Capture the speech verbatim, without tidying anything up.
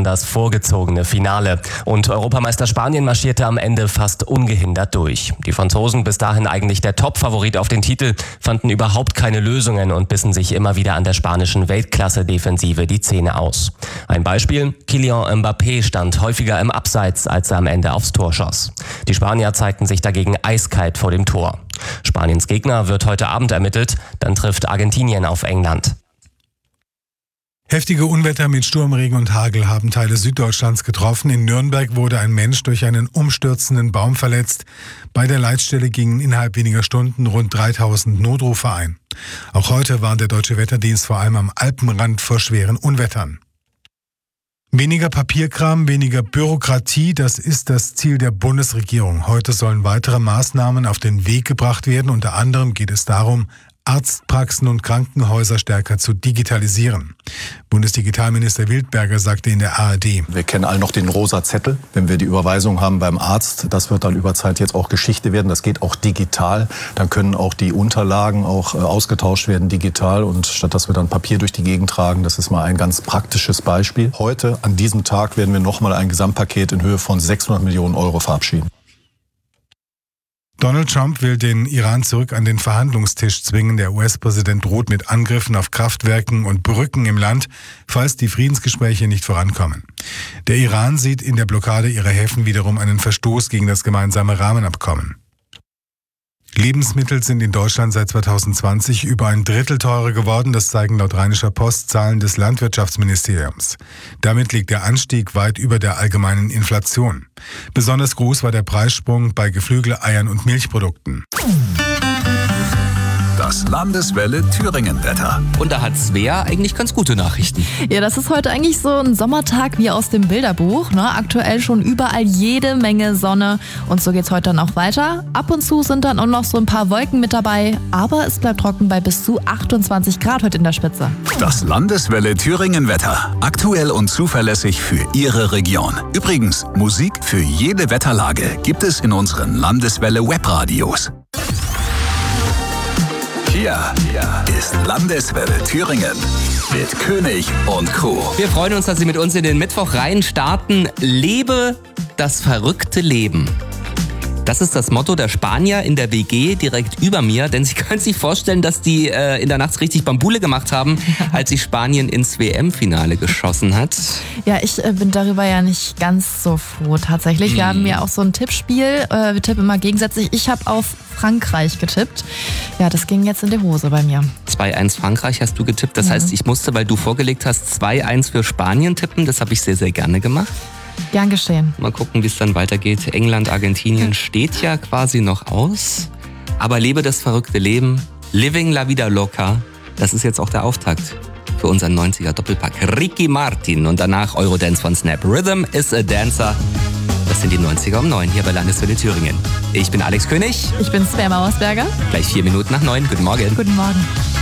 dann das vorgezogene Finale. Und Europameister Spanien marschierte am Ende fast ungehindert durch. Die Franzosen, bis dahin eigentlich der Top-Favorit auf den Titel, fanden überhaupt keine Lösungen und bissen sich immer wieder an der spanischen Weltklasse-Defensive die Zähne aus. Ein Beispiel: Kylian Mbappé stand häufiger im Abseits, als er am Ende aufs Tor schoss. Die Spanier zeigten sich dagegen eiskalt vor dem Tor. Spaniens Gegner wird heute Abend ermittelt, dann trifft Argentinien auf England. Heftige Unwetter mit Sturmregen und Hagel haben Teile Süddeutschlands getroffen. In Nürnberg wurde ein Mensch durch einen umstürzenden Baum verletzt. Bei der Leitstelle gingen innerhalb weniger Stunden rund dreitausend Notrufe ein. Auch heute warnt der Deutsche Wetterdienst vor allem am Alpenrand vor schweren Unwettern. Weniger Papierkram, weniger Bürokratie, das ist das Ziel der Bundesregierung. Heute sollen weitere Maßnahmen auf den Weg gebracht werden. Unter anderem geht es darum, Arztpraxen und Krankenhäuser stärker zu digitalisieren. Bundesdigitalminister Wildberger sagte in der A R D: Wir kennen alle noch den rosa Zettel, wenn wir die Überweisung haben beim Arzt. Das wird dann über Zeit jetzt auch Geschichte werden. Das geht auch digital. Dann können auch die Unterlagen auch äh, ausgetauscht werden digital. Und statt dass wir dann Papier durch die Gegend tragen, das ist mal ein ganz praktisches Beispiel. Heute, an diesem Tag, werden wir nochmal ein Gesamtpaket in Höhe von sechshundert Millionen Euro verabschieden. Donald Trump will den Iran zurück an den Verhandlungstisch zwingen. Der U S-Präsident droht mit Angriffen auf Kraftwerken und Brücken im Land, falls die Friedensgespräche nicht vorankommen. Der Iran sieht in der Blockade ihrer Häfen wiederum einen Verstoß gegen das gemeinsame Rahmenabkommen. Lebensmittel sind in Deutschland seit zweitausendzwanzig über ein Drittel teurer geworden. Das zeigen laut Rheinischer Post Zahlen des Landwirtschaftsministeriums. Damit liegt der Anstieg weit über der allgemeinen Inflation. Besonders groß war der Preissprung bei Geflügel, Eiern und Milchprodukten. Das Landeswelle Thüringen-Wetter. Und da hat Svea eigentlich ganz gute Nachrichten. Ja, das ist heute eigentlich so ein Sommertag wie aus dem Bilderbuch. Ne? Aktuell schon überall jede Menge Sonne. Und so geht's heute dann auch weiter. Ab und zu sind dann auch noch so ein paar Wolken mit dabei. Aber es bleibt trocken bei bis zu achtundzwanzig Grad heute in der Spitze. Das Landeswelle Thüringen-Wetter. Aktuell und zuverlässig für Ihre Region. Übrigens, Musik für jede Wetterlage gibt es in unseren Landeswelle Webradios. Hier ist Landeswelle Thüringen mit König und Co. Wir freuen uns, dass Sie mit uns in den Mittwoch rein starten. Lebe das verrückte Leben. Das ist das Motto der Spanier in der W G direkt über mir, denn Sie können sich vorstellen, dass die äh, in der Nacht richtig Bambule gemacht haben, als sich Spanien ins W M-Finale geschossen hat. Ja, ich äh, bin darüber ja nicht ganz so froh tatsächlich. Hm. Wir haben ja auch so ein Tippspiel, äh, wir tippen immer gegensätzlich. Ich habe auf Frankreich getippt. Ja, das ging jetzt in die Hose bei mir. zwei eins Frankreich hast du getippt, das mhm. heißt, ich musste, weil du vorgelegt hast, zwei eins für Spanien tippen. Das habe ich sehr, sehr gerne gemacht. Gern geschehen. Mal gucken, wie es dann weitergeht. England, Argentinien steht ja quasi noch aus. Aber lebe das verrückte Leben. Living la vida loca. Das ist jetzt auch der Auftakt für unseren neunziger Doppelpack. Ricky Martin und danach Eurodance von Snap. Rhythm is a Dancer. Das sind die neunziger um neun hier bei Landeswelle Thüringen. Ich bin Alex König. Ich bin Svea Mauersberger. Gleich vier Minuten nach neun. Guten Morgen. Guten Morgen.